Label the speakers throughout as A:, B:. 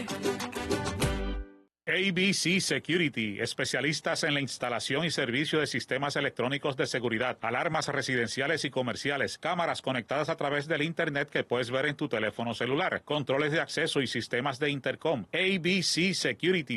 A: ABC Security, especialistas en la instalación y servicio de sistemas electrónicos de seguridad, alarmas residenciales y comerciales, cámaras conectadas a través del Internet que puedes ver en tu teléfono celular, controles de acceso y sistemas de intercom. ABC Security,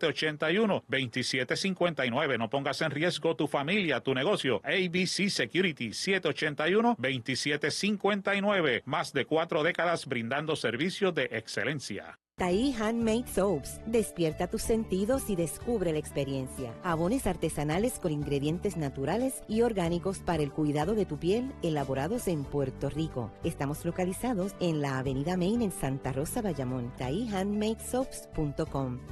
A: 781-2759. No pongas en riesgo tu familia, tu negocio. ABC Security, 781-2759. Más de 4 décadas brindando servicios de excelencia.
B: Tahí Handmade Soaps. Despierta tus sentidos y descubre la experiencia. Jabones artesanales con ingredientes naturales y orgánicos para el cuidado de tu piel, elaborados en Puerto Rico. Estamos localizados en la Avenida Main en Santa Rosa, Bayamón. TahíHandmadeSoaps.com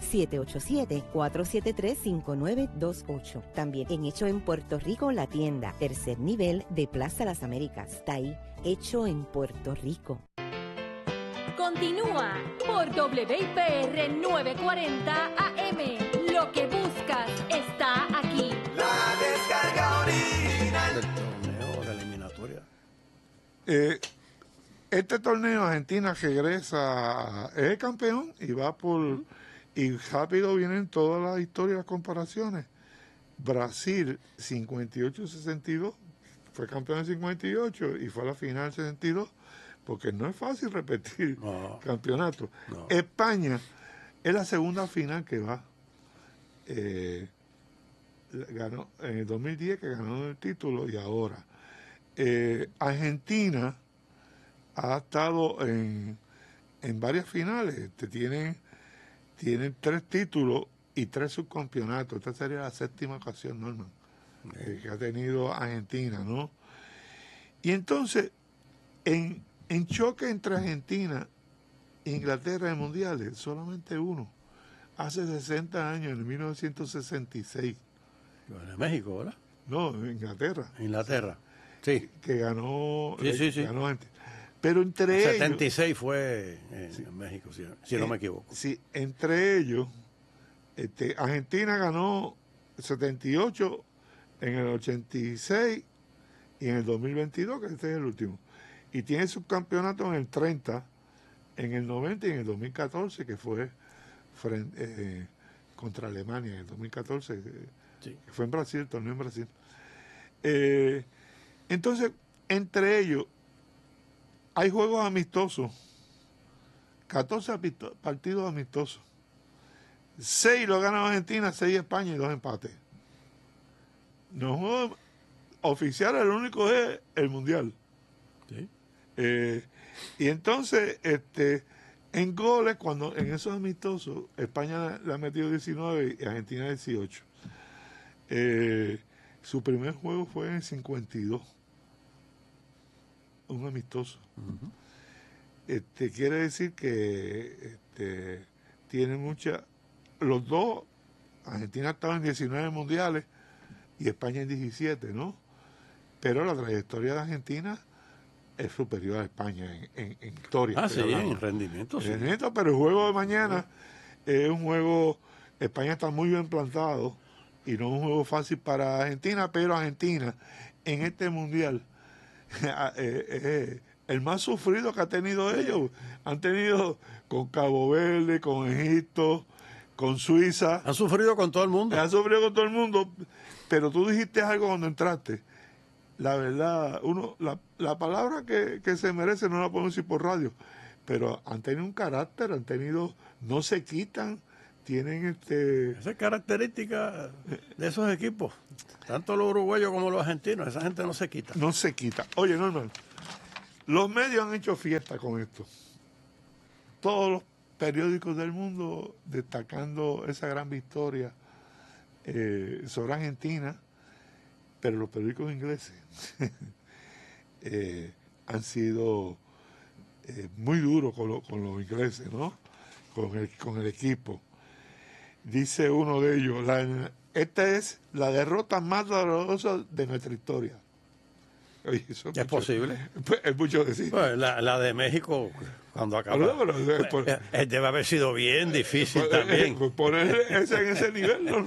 B: 787-473-5928. También en Hecho en Puerto Rico, la tienda, tercer nivel de Plaza Las Américas. Tahí, hecho en Puerto Rico.
C: Continúa por WIPR 940 AM. Lo que buscas está aquí.
D: La descarga original.
E: Del torneo de eliminatoria.
F: Este torneo Argentina regresa, es el campeón y va por... Y rápido vienen todas las historias, las comparaciones. Brasil 58-62, fue campeón en 58 y fue a la final 62. Porque no es fácil repetir campeonato. No. España es la segunda final que va. Ganó en el 2010, que ganó el título, y ahora. Argentina ha estado en varias finales. Tienen 3 títulos y 3 subcampeonatos. Esta sería la 7ª ocasión, Norman, que ha tenido Argentina, ¿no? Y entonces, en choque entre Argentina e Inglaterra en mundiales, solamente uno. Hace 60 años, en 1966.
E: Bueno, en México, ¿verdad?
F: No, en Inglaterra.
E: Inglaterra, sí.
F: Que ganó.
E: Sí.
F: Ganó Argentina. Pero entre
E: 76
F: ellos,
E: fue en México, si no me equivoco.
F: Sí, entre ellos, Argentina ganó 78 en el 86 y en el 2022, que este es el último. Y tiene subcampeonato en el 30, en el 90 y en el 2014, que fue contra Alemania, en el 2014, que fue en Brasil, el torneo en Brasil. Entonces, entre ellos, hay juegos amistosos, 14 partidos amistosos. 6 lo gana Argentina, 6 España y 2 empates. No juego oficial, el único es el Mundial.
E: Sí.
F: Y entonces, en goles, cuando en esos amistosos, España le ha metido 19 y Argentina 18. Su primer juego fue en el 52. Un amistoso. Uh-huh. Quiere decir que tiene mucha... Los dos, Argentina ha estado en 19 mundiales y España en 17, ¿no? Pero la trayectoria de Argentina es superior a España en historia.
E: Sí, en rendimiento.
F: Sí. Pero el juego de mañana es un juego... España está muy bien plantado y no es un juego fácil para Argentina, pero Argentina en este mundial el más sufrido que ha tenido ellos. Han tenido con Cabo Verde, con Egipto, con Suiza.
E: Han sufrido con todo el mundo.
F: Han sufrido con todo el mundo, pero tú dijiste algo cuando entraste. La verdad, la palabra que se merece no la podemos decir por radio, pero han tenido un carácter, no se quitan, tienen
E: Esa es característica de esos equipos, tanto los uruguayos como los argentinos, esa gente no se quita.
F: No se quita. Oye, Norman, los medios han hecho fiesta con esto. Todos los periódicos del mundo destacando esa gran victoria sobre Argentina, pero los periódicos ingleses han sido muy duros con los ingleses, ¿no? Con el equipo. Dice uno de ellos, esta es la derrota más dolorosa de nuestra historia. Oye, eso
E: es posible.
F: Es mucho decir.
E: Pues la de México, cuando acaba, debe haber sido bien difícil también.
F: Poner en ese nivel, ¿no?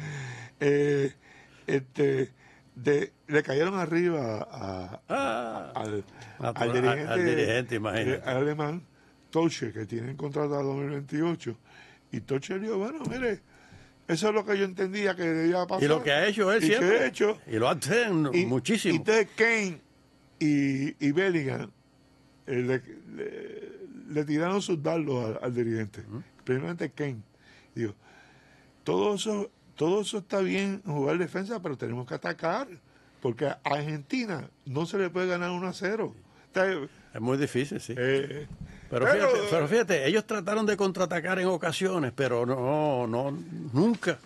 F: Le cayeron arriba al dirigente
E: imagínate.
F: alemán, Toche, que tienen contratado 2028, y Toche dijo, bueno, mire, eso es lo que yo entendía que debía pasar.
E: Y lo que ha hecho él
F: y
E: siempre.
F: que ha hecho,
E: Y lo hace muchísimo.
F: Y entonces Kane y Bellingham le tiraron sus dardos al dirigente. Primeramente Kane. Digo, todo eso está bien jugar defensa, pero tenemos que atacar. Porque a Argentina no se le puede ganar 1-0.
E: Es muy difícil, sí.
F: Pero
E: Pero fíjate, ellos trataron de contraatacar en ocasiones, pero nunca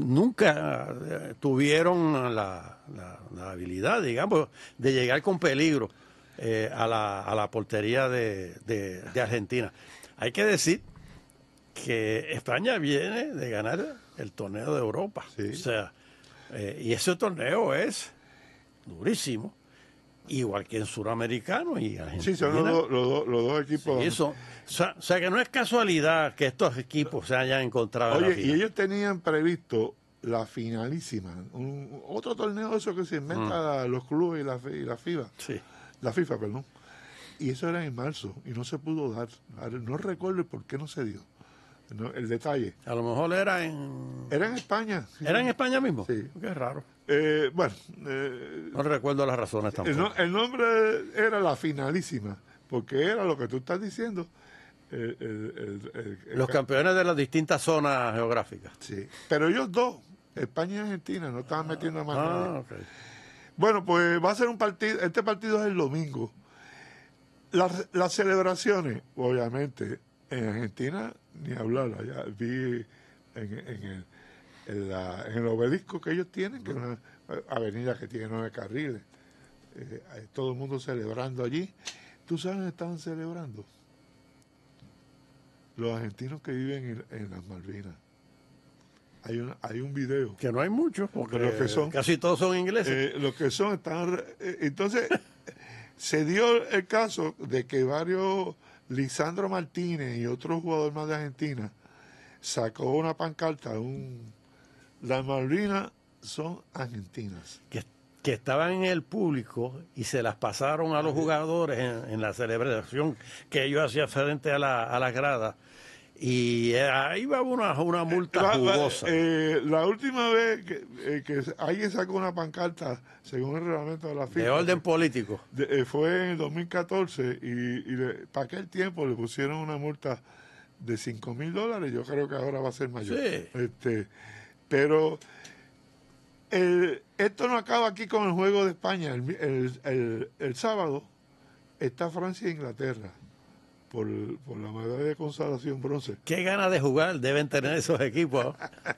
E: tuvieron la habilidad, digamos, de llegar con peligro a la portería de Argentina. Hay que decir que España viene de ganar el torneo de Europa.
F: Sí.
E: O sea, y ese torneo es durísimo. Igual que en Suramericano y Argentina.
F: Sí, son los dos equipos.
E: Sí, eso. O sea, que no es casualidad que estos equipos se hayan encontrado en la
F: Oye,
E: final.
F: y ellos tenían previsto la finalísima, otro torneo de eso que se inventa los clubes y la FIFA.
E: Sí.
F: La FIFA, perdón. Y eso era en marzo y no se pudo dar. No recuerdo por qué no se dio. El detalle.
E: A lo mejor era en
F: España. Sí.
E: ¿Era en España mismo?
F: Sí.
E: Qué raro. No recuerdo las razones tampoco.
F: El nombre era la finalísima, porque era lo que tú estás diciendo.
E: Los campeones de las distintas zonas geográficas.
F: Sí, pero ellos dos, España y Argentina, no estaban metiendo a más nadie.
E: Okay.
F: Bueno, pues va a ser un partido, este partido es el domingo. Las celebraciones, obviamente, en Argentina, ni hablar, allá vi en el obelisco que ellos tienen, que es una avenida que tiene 9 carriles, todo el mundo celebrando allí. ¿Tú sabes dónde estaban celebrando? Los argentinos que viven en las Malvinas. Hay un video.
E: Que no hay muchos, porque
F: Pero que son,
E: casi todos son ingleses.
F: los que son están... entonces, se dio el caso de que varios... Lisandro Martínez y otro jugador más de Argentina sacó una pancarta, las Malvinas son argentinas.
E: Que estaban en el público y se las pasaron a los jugadores en la celebración que ellos hacían frente a las gradas. Y ahí va una multa jugosa.
F: La última vez que alguien sacó una pancarta, según el reglamento de la FIFA,
E: de orden político,
F: fue en el 2014 y para aquel tiempo le pusieron una multa de $5,000. Yo creo que ahora va a ser mayor.
E: Sí.
F: Pero esto no acaba aquí con el juego de España. El sábado está Francia e Inglaterra por la medalla de consolación bronce.
E: Qué ganas de jugar deben tener esos equipos.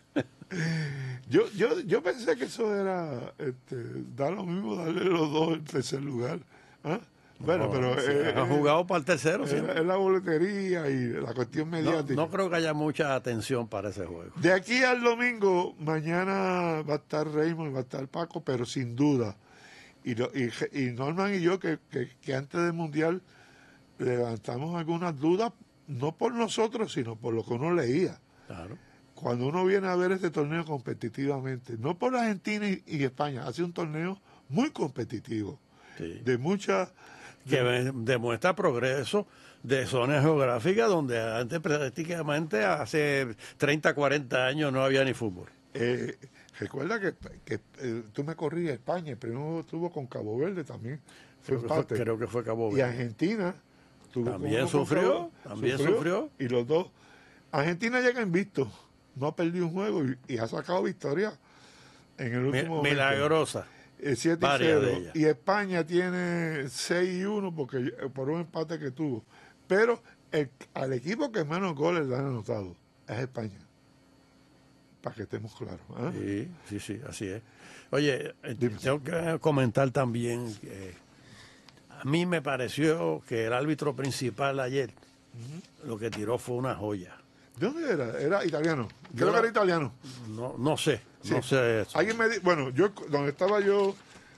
F: Yo pensé que eso era da lo mismo darle los dos el tercer lugar. ¿Ah? Bueno, pero
E: han jugado para el tercero.
F: Es la boletería y la cuestión mediática.
E: No creo que haya mucha atención para ese juego.
F: De aquí al domingo, mañana va a estar Raymond y va a estar Paco, pero sin duda. Y Norman y yo, que antes del Mundial levantamos algunas dudas, no por nosotros, sino por lo que uno leía.
E: Claro.
F: Cuando uno viene a ver este torneo competitivamente, no por Argentina y España, hace un torneo muy competitivo,
E: Sí.
F: de mucha...
E: Que demuestra progreso de zonas geográficas donde antes prácticamente hace 30, 40 años no había ni fútbol.
F: Recuerda que tú me corrías, España, primero estuvo con Cabo Verde también, fue empate.
E: Creo que fue Cabo Verde.
F: Y Argentina
E: también sufrió.
F: Y los dos. Argentina llega invicto, no ha perdido un juego y ha sacado victoria en el último momento.
E: Milagrosa.
F: 7-0. Y España tiene 6-1 por un empate que tuvo. Pero al equipo que menos goles le han anotado es España. Para que estemos claros. ¿Eh?
E: Sí, así es. Oye, tengo que comentar también que a mí me pareció que el árbitro principal ayer lo que tiró fue una joya.
F: ¿De dónde era? Era italiano. Creo que era italiano.
E: No sé. Sí. No sé eso.
F: Alguien me dijo, bueno, donde estaba yo...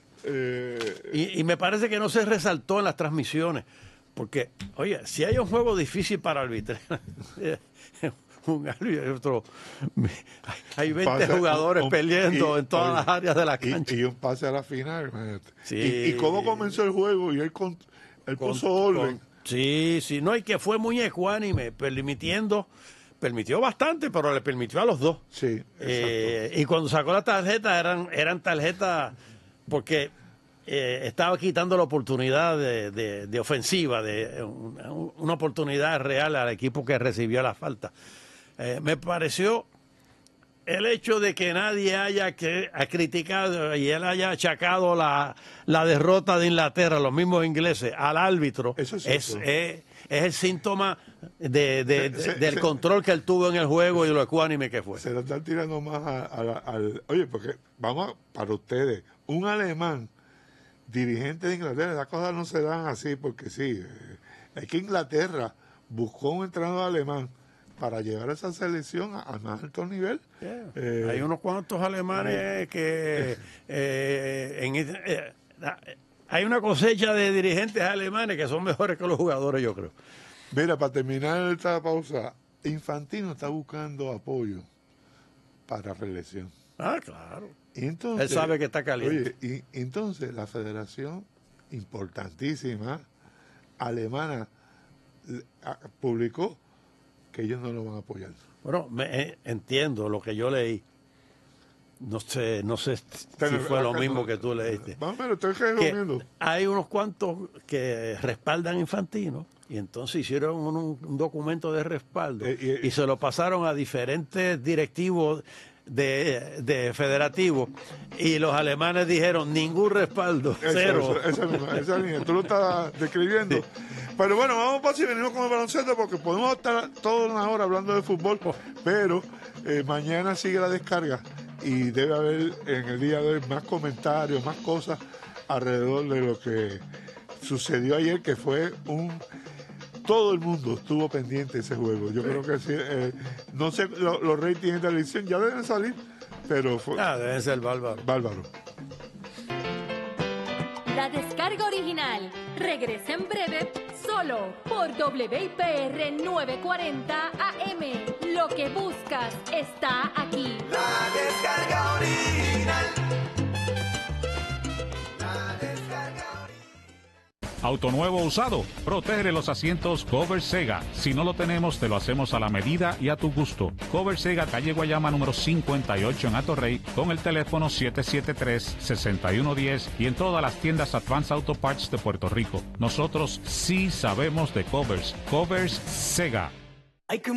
E: Y me parece que no se resaltó en las transmisiones. Porque, oye, si hay un juego difícil para arbitrar, un árbitro, hay 20 jugadores peleando en todas las áreas de la cancha.
F: Y un pase a la final, imagínate.
E: Sí.
F: ¿Y cómo comenzó el juego? Y él puso orden.
E: Sí, no, y que fue muy ecuánime, permitió bastante, pero le permitió a los dos.
F: Sí, exacto.
E: Y cuando sacó las tarjetas, eran tarjetas porque estaba quitando la oportunidad de ofensiva, de una oportunidad real al equipo que recibió la falta. Me pareció el hecho de que nadie haya criticado y él haya achacado la derrota de Inglaterra, los mismos ingleses, al árbitro,
F: Eso es
E: el síntoma del control que él tuvo en el juego y de lo ecuánime que fue.
F: Se lo están tirando más Oye, porque para ustedes, un alemán dirigente de Inglaterra, las cosas no se dan así porque sí. Es que Inglaterra buscó un entrenador alemán para llevar a esa selección a más alto nivel.
E: Yeah. Hay unos cuantos alemanes que hay una cosecha de dirigentes alemanes que son mejores que los jugadores, yo creo.
F: Mira, para terminar esta pausa, Infantino está buscando apoyo para reelección.
E: Ah, claro.
F: Y entonces,
E: él sabe que está caliente.
F: Oye, y entonces la federación importantísima alemana publicó que ellos no lo van a apoyar.
E: Bueno, entiendo lo que yo leí. No sé si fue lo mismo que tú leíste.
F: Pero estoy resumiendo.
E: Hay unos cuantos que respaldan Infantino y entonces hicieron un documento de respaldo y se lo pasaron a diferentes directivos de federativos y los alemanes dijeron ningún respaldo, cero.
F: Esa línea, tú lo estás describiendo. Sí. Pero bueno, vamos para si venimos con el baloncesto porque podemos estar toda una hora hablando de fútbol, pero mañana sigue la descarga y debe haber en el día de hoy más comentarios, más cosas alrededor de lo que sucedió ayer, que fue todo el mundo estuvo pendiente de ese juego. Yo creo que sí, no sé, los ratings de televisión ya deben salir, pero fue...
E: deben ser bárbaro.
C: La descarga original regresa en breve solo por WIPR 940 AM. Lo que buscas está aquí.
D: La descarga original. La descarga original.
A: Auto nuevo o usado, protege los asientos Cover Sega. Si no lo tenemos, te lo hacemos a la medida y a tu gusto. Cover Sega, calle Guayama número 58 en Atorrey, con el teléfono 773-6110 y en todas las tiendas Advance Auto Parts de Puerto Rico. Nosotros sí sabemos de covers. Covers Sega.